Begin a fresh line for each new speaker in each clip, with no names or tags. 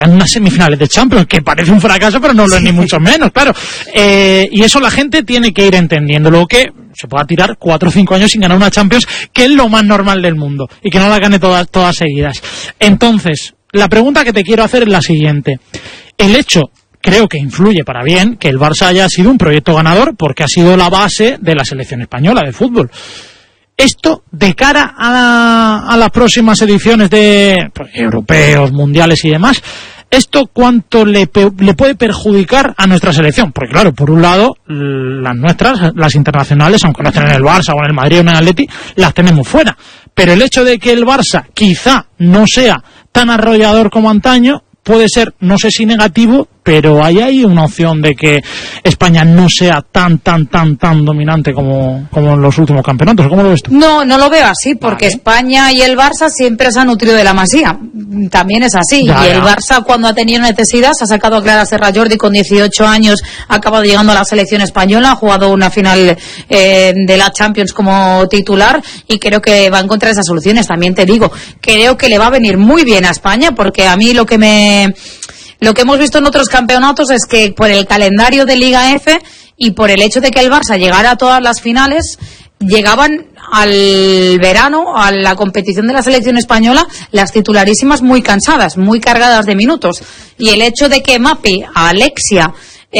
en unas semifinales de Champions, que parece un fracaso, pero no lo es ni mucho menos, claro. Y eso la gente tiene que ir entendiendo. Luego que se pueda tirar 4 o 5 años sin ganar una Champions, que es lo más normal del mundo, y que no la gane todas seguidas. Entonces, la pregunta que te quiero hacer es la siguiente. El hecho, creo que influye para bien, que el Barça haya sido un proyecto ganador, porque ha sido la base de la selección española de fútbol. Esto, de cara a las próximas ediciones de europeos, mundiales y demás, ¿esto cuánto le puede perjudicar a nuestra selección? Porque claro, por un lado, las nuestras, las internacionales, aunque no estén en el Barça o en el Madrid o en el Atleti, las tenemos fuera. Pero el hecho de que el Barça quizá no sea tan arrollador como antaño, puede ser, no sé si negativo, pero hay una opción de que España no sea tan dominante como en los últimos campeonatos. ¿Cómo lo ves tú?
No lo veo así, porque vale. España y el Barça siempre se han nutrido de la Masía. También es así. Ya. El Barça, cuando ha tenido necesidad, se ha sacado a Clara Serrajordi con 18 años, ha acabado llegando a la selección española, ha jugado una final de la Champions como titular, y creo que va a encontrar esas soluciones. También te digo, creo que le va a venir muy bien a España, porque a mí lo que hemos visto en otros campeonatos es que por el calendario de Liga F y por el hecho de que el Barça llegara a todas las finales, llegaban al verano, a la competición de la selección española, las titularísimas muy cansadas, muy cargadas de minutos. Y el hecho de que Mapi, Alexia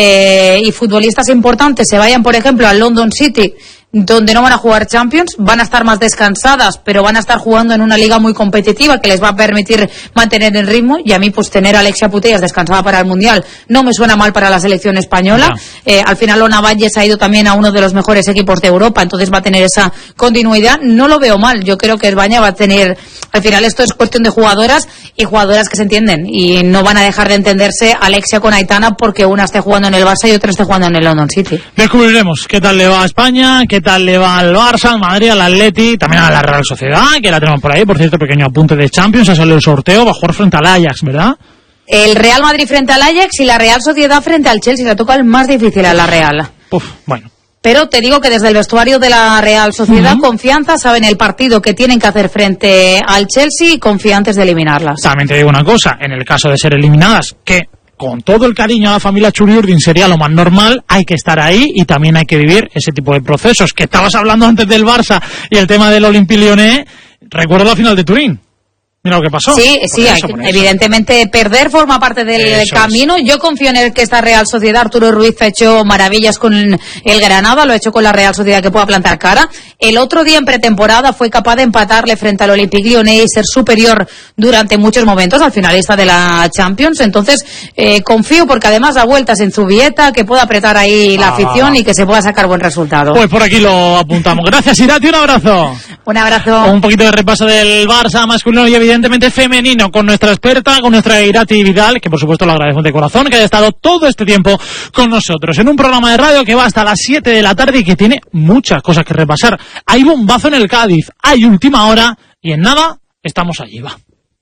y futbolistas importantes se vayan, por ejemplo, al London City, donde no van a jugar Champions, van a estar más descansadas, pero van a estar jugando en una liga muy competitiva que les va a permitir mantener el ritmo. Y a mí, pues, tener a Alexia Putellas descansada para el Mundial no me suena mal para la selección española. Al final Ona Valles ha ido también a uno de los mejores equipos de Europa, entonces va a tener esa continuidad. No lo veo mal. Yo creo que España va a tener, al final esto es cuestión de jugadoras, y jugadoras que se entienden, y no van a dejar de entenderse Alexia con Aitana porque una esté jugando en el Barça y otra esté jugando en el London City.
Descubriremos qué tal le va a España, qué tal le va al Barça, al Madrid, al Atleti, también a la Real Sociedad, que la tenemos por ahí. Por cierto, pequeño apunte de Champions, ha salido el sorteo, va a jugar frente al Ajax, ¿verdad?
El Real Madrid frente al Ajax y la Real Sociedad frente al Chelsea. Le toca el más difícil a la Real.
Bueno.
Pero te digo que desde el vestuario de la Real Sociedad, confianza, saben el partido que tienen que hacer frente al Chelsea y confiantes de eliminarlas.
También te digo una cosa, en el caso de ser eliminadas, que con todo el cariño a la familia Churiurdin sería lo más normal, hay que estar ahí y también hay que vivir ese tipo de procesos. Que estabas hablando antes del Barça y el tema del Olympique Lyonnais, recuerdo la final de Turín. Mira lo que pasó.
Sí, evidentemente perder forma parte del camino. Yo confío en el que esta Real Sociedad, Arturo Ruiz ha hecho maravillas con el Granada, lo ha hecho con la Real Sociedad, que pueda plantar cara. El otro día en pretemporada fue capaz de empatarle frente al Olympique Lyonnais y ser superior durante muchos momentos al finalista de la Champions. Entonces confío, porque además da vueltas en Zubieta, que pueda apretar ahí la afición y que se pueda sacar buen resultado.
Pues por aquí lo apuntamos. Gracias, Irati, un abrazo.
Un abrazo.
Un poquito de repaso del Barça masculino y evidentemente femenino con nuestra experta, con nuestra Irati Vidal, que por supuesto lo agradecemos de corazón, que haya estado todo este tiempo con nosotros en un programa de radio que va hasta las 7 de la tarde y que tiene muchas cosas que repasar. Hay bombazo en el Cádiz, hay última hora y en nada estamos allí, va.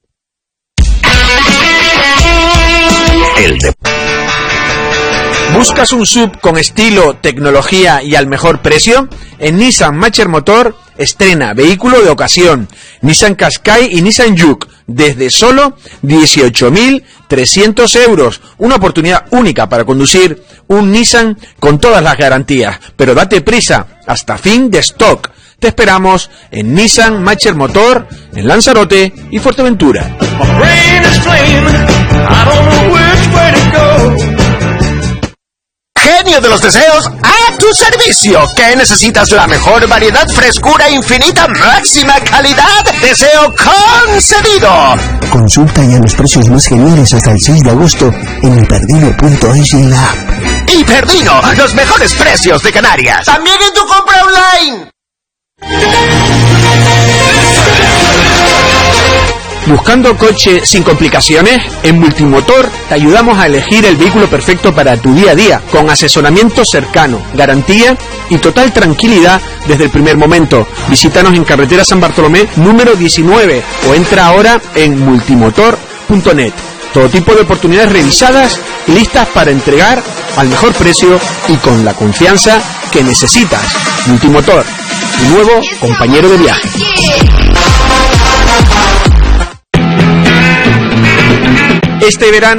¿Buscas un SUV con estilo, tecnología y al mejor precio? En Nissan Matcher Motor estrena vehículo de ocasión, Nissan Qashqai y Nissan Juke, desde solo 18.300 euros. Una oportunidad única para conducir un Nissan con todas las garantías. Pero date prisa, hasta fin de stock. Te esperamos en Nissan Matcher Motor, en Lanzarote y Fuerteventura.
Genio de los deseos, a tu servicio. ¿Qué necesitas? La mejor variedad, frescura infinita, máxima calidad. Deseo concedido.
Consulta ya los precios más geniales hasta el 6 de agosto en Hiperdino.es y en la app.
Hiperdino, los mejores precios de Canarias. También en tu compra online.
¿Buscando coche sin complicaciones? En Multimotor te ayudamos a elegir el vehículo perfecto para tu día a día, con asesoramiento cercano, garantía y total tranquilidad desde el primer momento. Visítanos en carretera San Bartolomé número 19 o entra ahora en multimotor.net. Todo tipo de oportunidades revisadas, listas para entregar al mejor precio y con la confianza que necesitas. Multimotor, tu nuevo compañero de viaje. Este verano